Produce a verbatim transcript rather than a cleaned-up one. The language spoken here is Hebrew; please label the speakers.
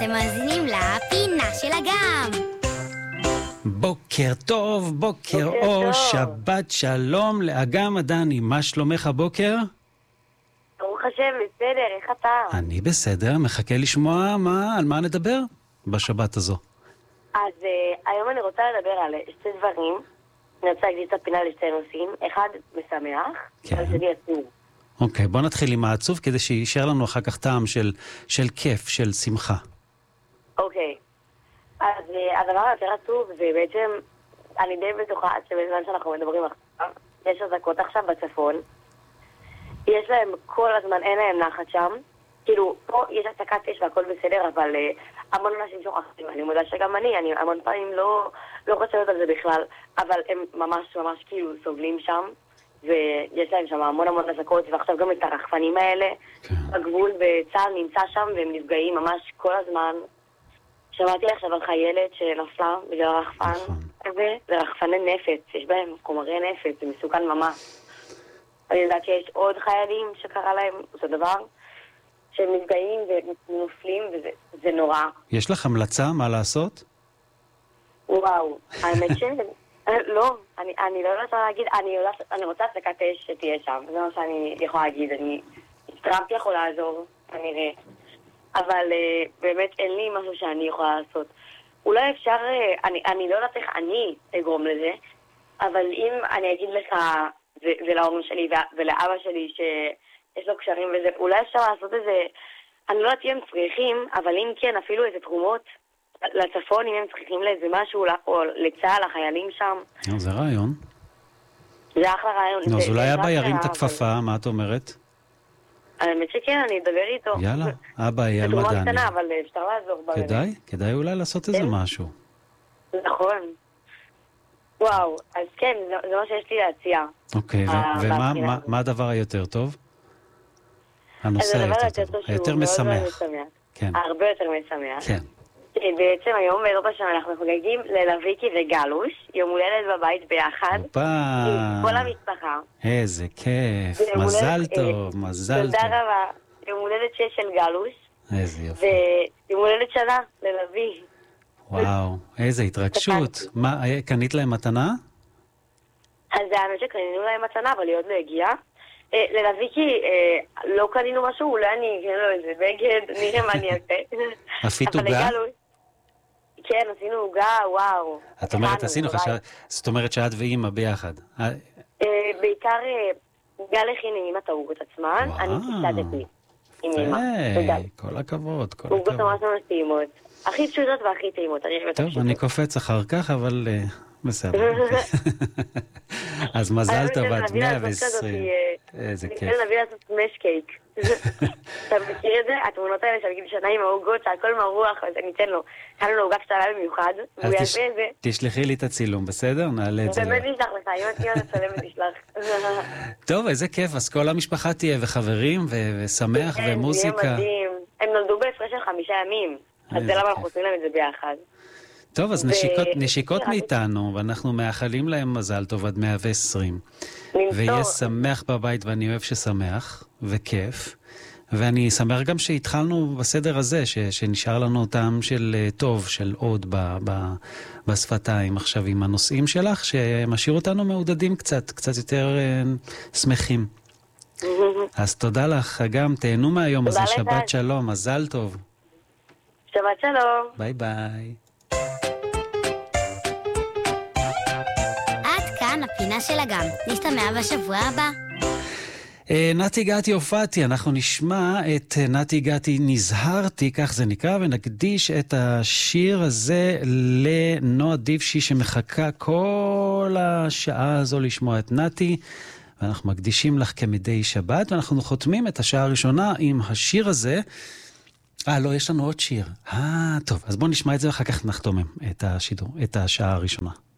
Speaker 1: אתם מאזינים לפינה של אגם.
Speaker 2: בוקר טוב, בוקר אור, שבת שלום לאגם עדני. מה שלומך הבוקר?
Speaker 3: ברוך השם, בסדר, איך אתה?
Speaker 2: אני בסדר, מחכה לשמוע מה, על מה נדבר בשבת הזו.
Speaker 3: אז uh, היום אני רוצה לדבר על שתי דברים. אני רוצה להגיד את הפינה לשתי נושאים. אחד משמח,
Speaker 2: כן.
Speaker 3: השני עצוב.
Speaker 2: אוקיי, בוא נתחיל עם העצוב כדי שישאר לנו אחר כך טעם של, של כיף, של שמחה.
Speaker 3: אוקיי. אז uh, הדבר היותר עצוב זה בעצם, אני די בטוחה שבזמן שאנחנו מדברים עכשיו, יש אזעקות עכשיו בצפון. יש להם כל הזמן, אין להם נחת שם. כאילו, פה יש הצקת אש והכל בסדר, אבל uh, המון אנשים שוכחים. אני מודה שגם אני, אני המון פעמים לא, לא חושבת על זה בכלל, אבל הם ממש ממש כאילו סובלים שם, ויש להם שם המון המון אזעקות, ועכשיו גם את הרחפנים האלה,
Speaker 2: כן.
Speaker 3: בגבול, וצה"ל נמצא שם, והם נפגעים ממש כל הזמן. שמעתי עכשיו על חיילת שנפלה בגלל הרחפן
Speaker 2: נכון.
Speaker 3: הזה, זה רחפני נפץ, יש בהם חומרי נפץ, זה מסוכן ממש. אני יודעת שיש עוד חיילים שקרה להם אותו דבר, שהם נפגעים ונופלים, וזה זה נורא.
Speaker 2: יש לך המלצה מה לעשות?
Speaker 3: וואו, האמת ש... לא, אני, אני לא יודעת מה להגיד, אני, יודעת, אני רוצה הפסקת אש שתהיה שם, זה מה שאני יכולה להגיד, אני... טראמפ יכול לעזור, כנראה, אבל uh, באמת אין לי משהו שאני יכולה לעשות. אולי אפשר, uh, אני, אני לא יודעת איך אני אגרום לזה, אבל אם אני אגיד לך, ולהורים שלי ולאבא שלי שיש לו קשרים וזה, אולי אפשר לעשות איזה, אני לא יודעת אם הם צריכים, אבל אם כן, אפילו איזה תרומות לצפון, אם הם צריכים לאיזה משהו, או לצה"ל, לחיילים שם.
Speaker 2: זה רעיון.
Speaker 3: זה אחלה רעיון.
Speaker 2: נו, אז אולי אבא ירים את הכפפה, מה את אומרת?
Speaker 3: האמת שכן, אני אדבר איתו.
Speaker 2: יאללה, אבא יהיה על
Speaker 3: מדעני. זה תרומה
Speaker 2: מדעני.
Speaker 3: קטנה, אבל אפשר לעזור בזה.
Speaker 2: כדאי, כדאי אולי לעשות איזה משהו.
Speaker 3: נכון. וואו, אז כן, זה, זה מה שיש לי להציע.
Speaker 2: אוקיי, ומה הדבר היותר טוב? הנושא היותר טוב. היותר משמח. כן.
Speaker 3: הרבה יותר משמח.
Speaker 2: כן.
Speaker 3: בעצם היום בעזרת השם אנחנו חוגגים ללוויקי וגלוש, יום הולדת בבית ביחד.
Speaker 2: אופה.
Speaker 3: עם כל המשפחה.
Speaker 2: איזה כיף. מזל טוב, מזל טוב.
Speaker 3: תודה רבה. יום הולדת שש של גלוש.
Speaker 2: איזה יופי.
Speaker 3: ויום הולדת שנה ללוי.
Speaker 2: וואו, איזה התרגשות. מה, קנית להם מתנה?
Speaker 3: אז זה האמת שקנינו להם מתנה, אבל היא עוד לא הגיעה. ללוויקי לא קנינו משהו, אולי אני אקנה לו איזה בגד, נראה מה אני אעשה.
Speaker 2: עשית עוגה?
Speaker 3: כן, עשינו עוגה, וואו.
Speaker 2: את אומרת עשינו, זאת אומרת שאת ואימא ביחד.
Speaker 3: בעיקר עוגה לכין עם אמא את העוגות עצמן, אני קיצדתי עם אמא.
Speaker 2: היי, כל הכבוד, כל הכבוד.
Speaker 3: עוגות ממש ממש טעימות. הכי פשוטות והכי טעימות.
Speaker 2: טוב, אני קופץ אחר כך, אבל בסדר. אז מזל טוב עד מאה ועשרים. איזה כיף.
Speaker 3: אני נביא לעשות מש קייק. אתה מכיר את זה? התמונות האלה של גיל שנה עם ההוגות, שהכל מרוח, אז אני אתן לו. היה לנו הוגה קצרה במיוחד, והוא יעשה את זה.
Speaker 2: תשלחי לי את הצילום, בסדר? נעלה את זה.
Speaker 3: באמת נשלח לך, אם את תהיה לצלם ותשלח.
Speaker 2: טוב, איזה כיף, אז כל המשפחה תהיה, וחברים, ושמח, ומוזיקה.
Speaker 3: זה יהיה מדהים. הם נולדו בהפרש של חמישה ימים, אז זה למה אנחנו עושים להם את זה ביחד.
Speaker 2: טוב, אז נשיקות, נשיקות מאיתנו, ואנחנו מאחלים להם מזל טוב עד מאה ועשרים. ויהיה שמח בבית, ואני אוהב ששמח, וכיף. ואני שמח גם שהתחלנו בסדר הזה, ש, שנשאר לנו טעם של טוב, של עוד ב, ב, בשפתיים. עכשיו עם הנושאים שלך, שמשאיר אותנו מעודדים קצת, קצת יותר uh, שמחים. אז תודה לך, גם תהנו מהיום הזה, שבת שלום, מזל טוב.
Speaker 3: שבת שלום.
Speaker 2: ביי ביי.
Speaker 1: הפינה של אגם, נשתמע בשבוע הבא.
Speaker 2: נתי גתי הופעתי, אנחנו נשמע את נתי גתי נזהרתי, כך זה נקרא, ונקדיש את השיר הזה לנועה דיבשי שמחכה כל השעה הזו לשמוע את נתי, ואנחנו מקדישים לך כמדי שבת, ואנחנו חותמים את השעה הראשונה עם השיר הזה. אה, לא, יש לנו עוד שיר. אה, טוב, אז בואו נשמע את זה ואחר כך נחתום את השידור, את השעה הראשונה.